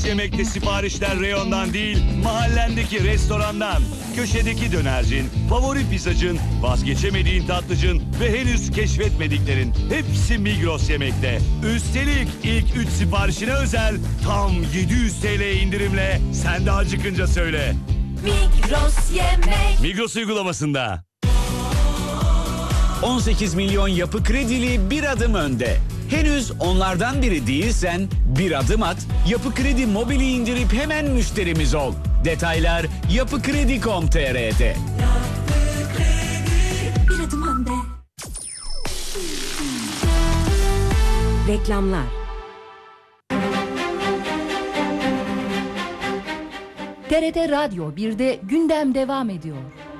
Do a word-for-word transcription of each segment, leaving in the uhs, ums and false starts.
yemekte siparişler reyondan değil, mahallendeki restorandan. Köşedeki dönercin, favori pizzacın, vazgeçemediğin tatlıcın ve henüz keşfetmediklerin hepsi Migros Yemek'te. Üstelik ilk üç siparişine özel tam yedi yüz T L indirimle sen de acıkınca söyle. Migros Yemek. Migros uygulamasında. on sekiz milyon yapı kredili bir adım önde. Henüz onlardan biri değilsen bir adım at, Yapı Kredi Mobil'i indirip hemen müşterimiz ol. Detaylar yapı kredi nokta com nokta t r'de. Bir adım önde. Reklamlar. T R T Radyo birde gündem devam ediyor.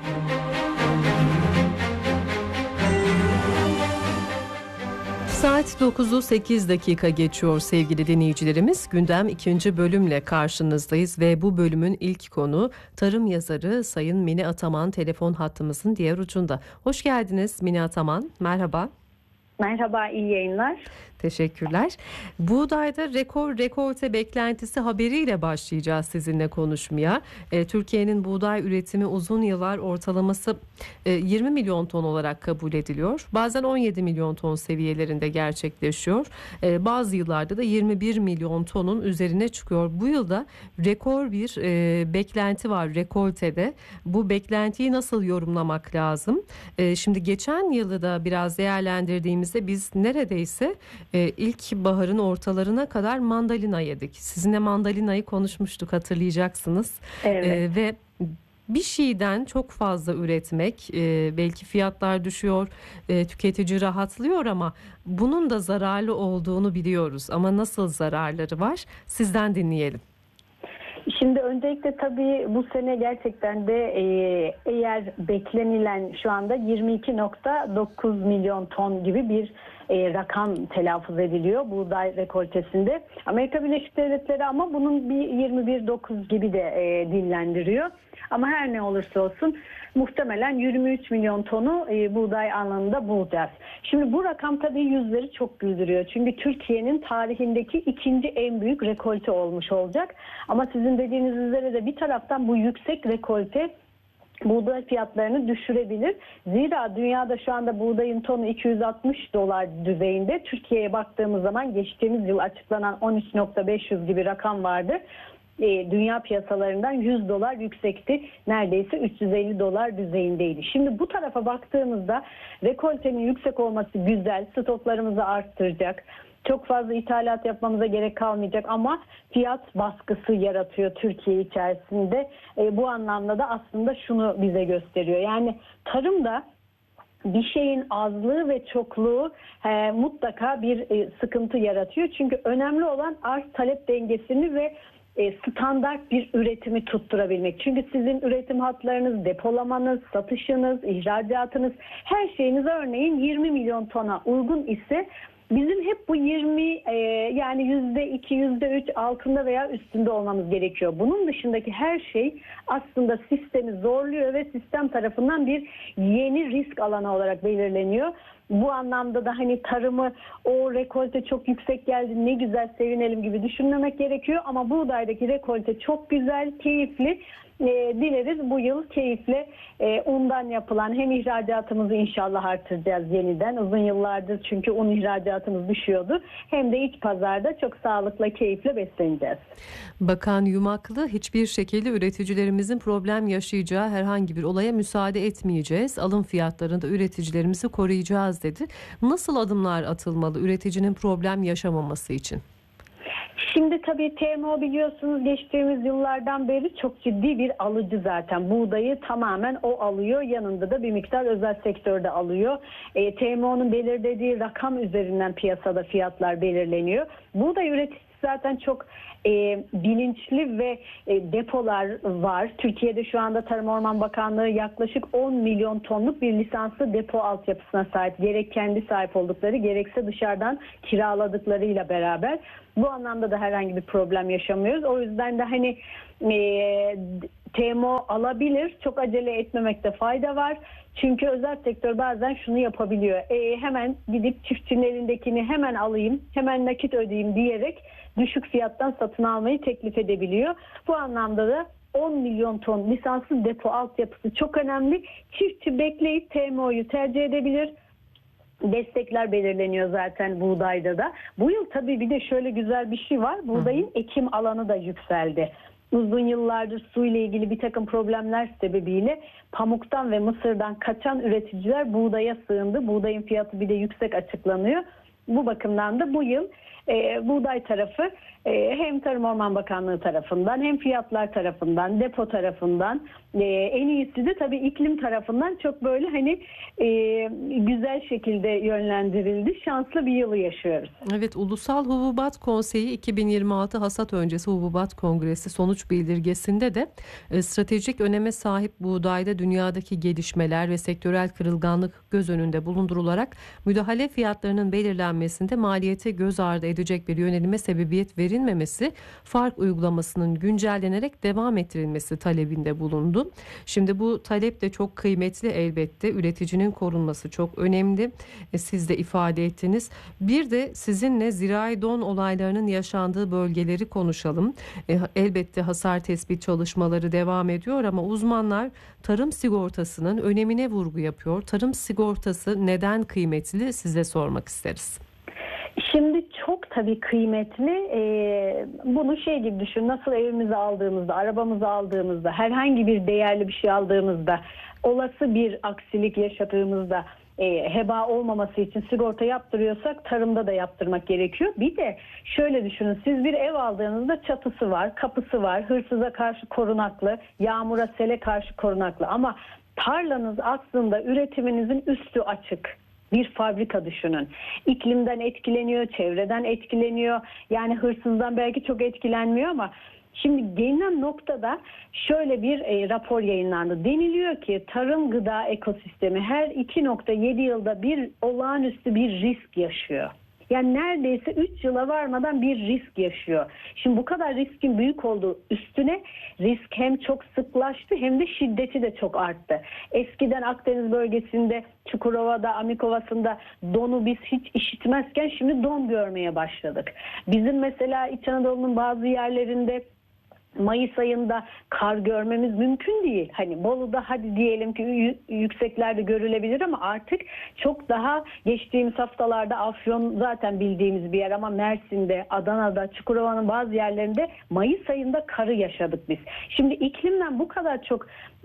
Saat dokuzu sekiz dakika geçiyor sevgili dinleyicilerimiz. Gündem ikinci bölümle karşınızdayız ve bu bölümün ilk konu tarım yazarı Sayın Mine Ataman telefon hattımızın diğer ucunda. Hoş geldiniz Mine Ataman, merhaba. Merhaba, iyi yayınlar. Teşekkürler. Buğdayda rekor rekolte beklentisi haberiyle başlayacağız sizinle konuşmaya. E, Türkiye'nin buğday üretimi uzun yıllar ortalaması e, yirmi milyon ton olarak kabul ediliyor. Bazen on yedi milyon ton seviyelerinde gerçekleşiyor. E, bazı yıllarda da yirmi bir milyon tonun üzerine çıkıyor. Bu yılda rekor bir e, beklenti var rekoltede. Bu beklentiyi nasıl yorumlamak lazım? E, şimdi geçen yılı da biraz değerlendirdiğimizde biz neredeyse Ee, ilk baharın ortalarına kadar mandalina yedik. Sizinle mandalinayı konuşmuştuk, hatırlayacaksınız. Evet. Ee, ve bir şeyden çok fazla üretmek, e, belki fiyatlar düşüyor, e, tüketici rahatlıyor ama bunun da zararlı olduğunu biliyoruz. Ama nasıl zararları var? Sizden dinleyelim. Şimdi öncelikle tabii bu sene gerçekten de e, eğer beklenilen şu anda yirmi iki nokta dokuz milyon ton gibi bir e, rakam telaffuz ediliyor buğday rekoltesinde. Amerika Birleşik Devletleri ama bunun bir yirmi bir nokta dokuz gibi de e, dillendiriyor. Ama her ne olursa olsun muhtemelen yirmi üç milyon tonu e, buğday alanında bulacağız. Şimdi bu rakam tabii yüzleri çok güldürüyor. Çünkü Türkiye'nin tarihindeki ikinci en büyük rekolte olmuş olacak. Ama sizin dediğiniz üzere de bir taraftan bu yüksek rekolte buğday fiyatlarını düşürebilir. Zira dünyada şu anda buğdayın tonu iki yüz altmış dolar düzeyinde. Türkiye'ye baktığımız zaman geçtiğimiz yıl açıklanan on üç bin beş yüz gibi rakam vardı. Dünya piyasalarından yüz dolar yüksekti. Neredeyse üç yüz elli dolar düzeyindeydi. Şimdi bu tarafa baktığımızda rekoltenin yüksek olması güzel, stoklarımızı arttıracak. Çok fazla ithalat yapmamıza gerek kalmayacak ama fiyat baskısı yaratıyor Türkiye içerisinde. E, bu anlamda da aslında şunu bize gösteriyor. Yani tarımda bir şeyin azlığı ve çokluğu e, mutlaka bir e, sıkıntı yaratıyor. Çünkü önemli olan arz talep dengesini ve standart bir üretimi tutturabilmek. Çünkü sizin üretim hatlarınız, depolamanız, satışınız, ihracatınız, her şeyiniz örneğin yirmi milyon tona uygun ise bizim hep bu yirmi e, yani yüzde iki, yüzde üç altında veya üstünde olmamız gerekiyor. Bunun dışındaki her şey aslında sistemi zorluyor ve sistem tarafından bir yeni risk alanı olarak belirleniyor. Bu anlamda da hani tarımı o rekolte çok yüksek geldi ne güzel sevinelim gibi düşünmemek gerekiyor. Ama buğdaydaki rekolte çok güzel, keyifli. E, dileriz bu yıl keyifle e, undan yapılan hem ihracatımızı inşallah artıracağız yeniden. Uzun yıllardır çünkü un ihracatımız düşüyordu. Hem de iç pazarda çok sağlıkla, keyifle besleneceğiz. Bakan Yumaklı hiçbir şekilde üreticilerimizin problem yaşayacağı herhangi bir olaya müsaade etmeyeceğiz. Alım fiyatlarında üreticilerimizi koruyacağız dedi. Nasıl adımlar atılmalı üreticinin problem yaşamaması için? Şimdi tabii T M O biliyorsunuz geçtiğimiz yıllardan beri çok ciddi bir alıcı zaten. Buğdayı tamamen o alıyor. Yanında da bir miktar özel sektörde alıyor. E, T M O'nun belirlediği rakam üzerinden piyasada fiyatlar belirleniyor. Buğday üreticisi zaten çok e, bilinçli ve e, depolar var. Türkiye'de şu anda Tarım Orman Bakanlığı yaklaşık on milyon tonluk bir lisanslı depo altyapısına sahip. Gerek kendi sahip oldukları gerekse dışarıdan kiraladıklarıyla beraber. Bu anlamda da herhangi bir problem yaşamıyoruz. O yüzden de hani e, T M O alabilir. Çok acele etmemekte fayda var. Çünkü özel sektör bazen şunu yapabiliyor. E, hemen gidip çiftçinin elindekini hemen alayım, hemen nakit ödeyeyim diyerek düşük fiyattan satın almayı teklif edebiliyor. Bu anlamda da on milyon ton lisanslı depo altyapısı çok önemli. Çiftçi bekleyip T M O'yu tercih edebilir. Destekler belirleniyor zaten buğdayda da. Bu yıl tabii bir de şöyle güzel bir şey var. Buğdayın ekim alanı da yükseldi. Uzun yıllardır su ile ilgili bir takım problemler sebebiyle pamuktan ve mısırdan kaçan üreticiler buğdaya sığındı. Buğdayın fiyatı bir de yüksek açıklanıyor. Bu bakımdan da bu yıl e, buğday tarafı e, hem Tarım Orman Bakanlığı tarafından hem fiyatlar tarafından, depo tarafından e, en iyisi de tabii iklim tarafından çok böyle hani e, güzel şekilde yönlendirildi. Şanslı bir yılı yaşıyoruz. Evet, Ulusal Hububat Konseyi iki bin yirmi altı Hasat Öncesi Hububat Kongresi sonuç bildirgesinde de e, stratejik öneme sahip buğdayda dünyadaki gelişmeler ve sektörel kırılganlık göz önünde bulundurularak müdahale fiyatlarının belirlenmesinde maliyete göz ardı edecek bir yönelime sebebiyet verilmemesi, fark uygulamasının güncellenerek devam ettirilmesi talebinde bulundu. Şimdi bu talep de çok kıymetli elbette. Üreticinin korunması çok önemli. E, siz de ifade ettiniz. Bir de sizinle zirai don olaylarının yaşandığı bölgeleri konuşalım. E, elbette hasar tespit çalışmaları devam ediyor ama uzmanlar tarım sigortasının önemine vurgu yapıyor. Tarım sigortası neden kıymetli, size sormak isteriz. Şimdi çok tabii kıymetli. Ee, bunu şey gibi düşün. Nasıl evimizi aldığımızda, arabamızı aldığımızda, herhangi bir değerli bir şey aldığımızda, olası bir aksilik yaşadığımızda e, heba olmaması için sigorta yaptırıyorsak tarımda da yaptırmak gerekiyor. Bir de şöyle düşünün. Siz bir ev aldığınızda çatısı var, kapısı var, hırsıza karşı korunaklı, yağmura, sele karşı korunaklı ama tarlanız aslında üretiminizin üstü açık. Bir fabrika düşünün. İklimden etkileniyor, çevreden etkileniyor. Yani hırsızdan belki çok etkilenmiyor ama şimdi gelinen noktada şöyle bir e, rapor yayınlandı. Deniliyor ki tarım gıda ekosistemi her iki nokta yedi yılda bir olağanüstü bir risk yaşıyor. Yani neredeyse üç yıla varmadan bir risk yaşıyor. Şimdi bu kadar riskin büyük olduğu üstüne risk hem çok sıklaştı hem de şiddeti de çok arttı. Eskiden Akdeniz bölgesinde, Çukurova'da, Amikovası'nda donu biz hiç işitmezken şimdi don görmeye başladık. Bizim mesela İç Anadolu'nun bazı yerlerinde Mayıs ayında kar görmemiz mümkün değil. Hani Bolu'da hadi diyelim ki yükseklerde görülebilir ama artık çok daha geçtiğimiz haftalarda Afyon zaten bildiğimiz bir yer ama Mersin'de, Adana'da, Çukurova'nın bazı yerlerinde Mayıs ayında karı yaşadık biz. Şimdi iklimden bu kadar çok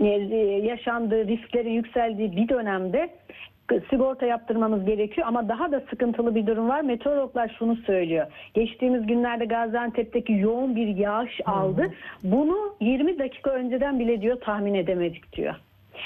yaşandığı, risklerin yükseldiği bir dönemde sigorta yaptırmamız gerekiyor ama daha da sıkıntılı bir durum var. Meteorologlar şunu söylüyor. Geçtiğimiz günlerde Gaziantep'teki yoğun bir yağış aldı. Bunu yirmi dakika önceden bile diyor tahmin edemedik diyor.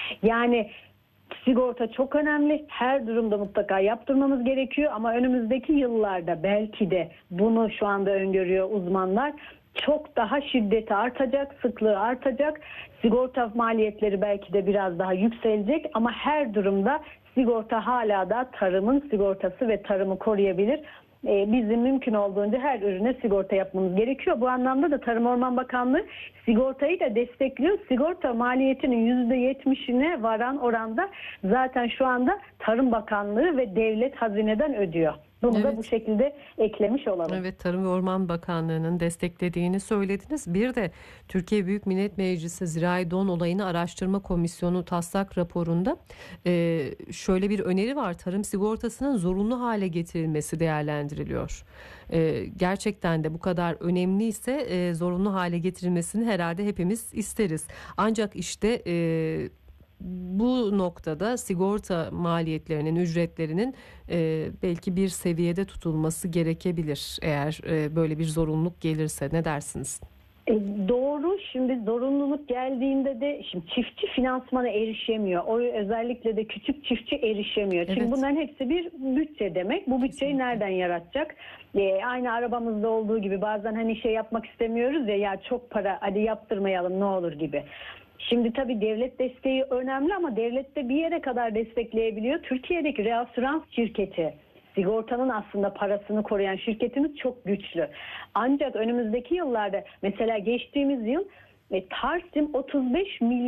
Yani sigorta çok önemli. Her durumda mutlaka yaptırmamız gerekiyor ama önümüzdeki yıllarda belki de bunu şu anda öngörüyor uzmanlar. Çok daha şiddeti artacak, sıklığı artacak. Sigorta maliyetleri belki de biraz daha yükselecek ama her durumda sigorta hala da tarımın sigortası ve tarımı koruyabilir. Ee, bizim mümkün olduğunca her ürüne sigorta yapmamız gerekiyor. Bu anlamda da Tarım Orman Bakanlığı sigortayı da destekliyor. Sigorta maliyetinin yüzde yetmişine varan oranda zaten şu anda Tarım Bakanlığı ve devlet hazineden ödüyor. Bunu evet. da bu şekilde eklemiş olalım. Evet, Tarım ve Orman Bakanlığı'nın desteklediğini söylediniz. Bir de Türkiye Büyük Millet Meclisi Zirai Don Olayını Araştırma Komisyonu taslak raporunda e, şöyle bir öneri var. Tarım sigortasının zorunlu hale getirilmesi değerlendiriliyor. E, gerçekten de bu kadar önemliyse e, zorunlu hale getirilmesini herhalde hepimiz isteriz. Ancak işte e, bu noktada sigorta maliyetlerinin, ücretlerinin e, belki bir seviyede tutulması gerekebilir eğer e, böyle bir zorunluluk gelirse. Ne dersiniz? E, doğru. Şimdi zorunluluk geldiğinde de şimdi çiftçi finansmana erişemiyor. O özellikle de küçük çiftçi erişemiyor. Çünkü Evet. bunların hepsi bir bütçe demek. Bu bütçeyi Kesinlikle. Nereden yaratacak? E, aynı arabamızda olduğu gibi bazen hani şey yapmak istemiyoruz ya ya çok para hadi yaptırmayalım ne olur gibi. Şimdi tabii devlet desteği önemli ama devlet de bir yere kadar destekleyebiliyor. Türkiye'deki reasürans şirketi, sigortanın aslında parasını koruyan şirketimiz çok güçlü. Ancak önümüzdeki yıllarda mesela geçtiğimiz yıl e, Tarsim otuz beş milyon